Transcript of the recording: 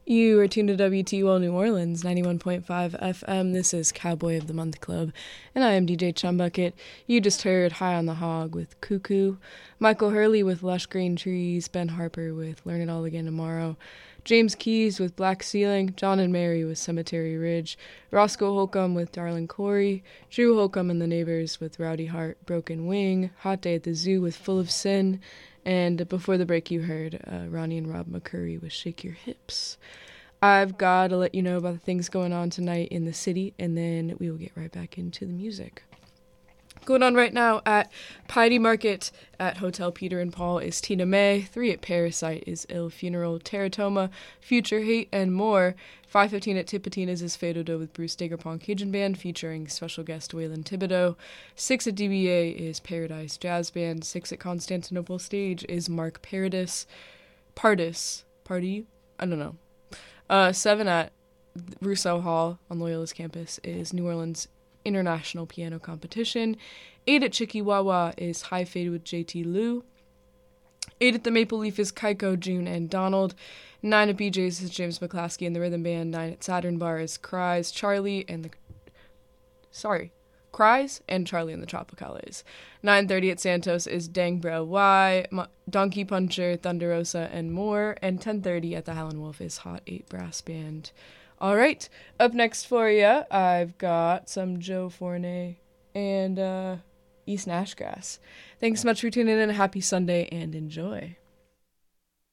You are tuned to WTUL New Orleans, 91.5 FM. This is Cowboy of the Month Club, and I am DJ Chumbucket. You just heard High on the Hog with Cuckoo, Michael Hurley with Lush Green Trees, Ben Harper with Learn It All Again Tomorrow, James Keys with Black Ceiling, John and Mary with Cemetery Ridge, Roscoe Holcomb with Darlin' Corey, Drew Holcomb and the Neighbors with Rowdy Heart, Broken Wing, Hot Day at the Zoo with Full of Sin, and before the break you heard Ronnie and Rob McCurry with Shake Your Hips. I've got to let you know about the things going on tonight in the city, and then we will get right back into the music. Going on right now at Piety Market at Hotel Peter and Paul is Tina May. 3 at Parasite is Il Funeral, Teratoma, Future Hate, and more. 5:15 at Tipitina's is Fado Do with Bruce Daggerpong Cajun Band featuring special guest Waylon Thibodeau. 6 at DBA is Paradise Jazz Band. 6 at Constantinople Stage is Mark Paradis. Party? I don't know. 7 at Rousseau Hall on Loyola's campus is New Orleans International Piano Competition. 8 at Chikiwawa is High Fade with JT Liu. 8 at the Maple Leaf is Kaiko, June, and Donald. 9 at BJ's is James McClaskey and the Rhythm Band. 9 at Saturn Bar is Cries, Charlie, and the Tropicales. 9:30 at Santos is Dang Bro Y, Donkey Puncher, Thunderosa, and more. And 10:30 at the Howlin' Wolf is Hot 8 Brass Band. All right, up next for you, I've got some Joe Forney and East Nashgrass. Thanks so much for tuning in. Happy Sunday and enjoy.